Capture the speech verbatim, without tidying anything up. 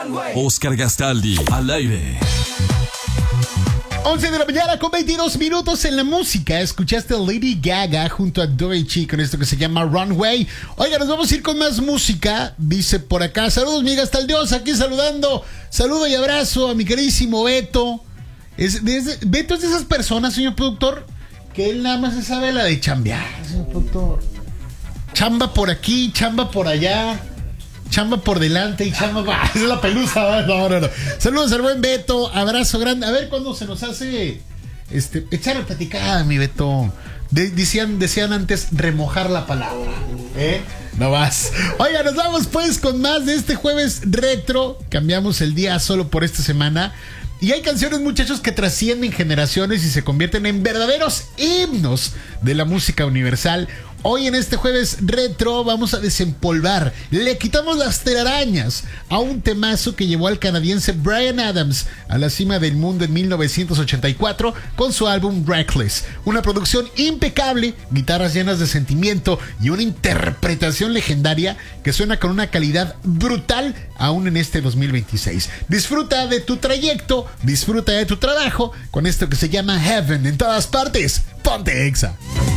Oscar Gastaldi, al aire. once de la mañana con veintidós minutos en la música. Escuchaste a Lady Gaga junto a Doechii con esto que se llama Runway. Oiga, nos vamos a ir con más música. Dice por acá, saludos mi Gastaldios, aquí saludando. Saludo y abrazo a mi queridísimo Beto. Es, es, Beto es de esas personas, señor productor, que él nada más se sabe la de chambear, señor productor. Chamba por aquí, chamba por allá, chamba por delante y chamba... ¡Ah! Esa es la pelusa. No, no, no. Saludos al buen Beto, abrazo grande. A ver cuándo se nos hace este, echar a platicar, mi Beto. De, decían, decían antes remojar la palabra, ¿eh? No vas. Oiga, nos vamos pues con más de este jueves retro. Cambiamos el día solo por esta semana. Y hay canciones, muchachos, que trascienden generaciones y se convierten en verdaderos himnos de la música universal. Hoy en este jueves retro vamos a desempolvar, le quitamos las telarañas a un temazo que llevó al canadiense Bryan Adams a la cima del mundo en mil novecientos ochenta y cuatro con su álbum Reckless. Una producción impecable, guitarras llenas de sentimiento y una interpretación legendaria que suena con una calidad brutal aún en este dos mil veintiséis. Disfruta de tu trayecto, disfruta de tu trabajo con esto que se llama Heaven en todas partes. Ponte Exa.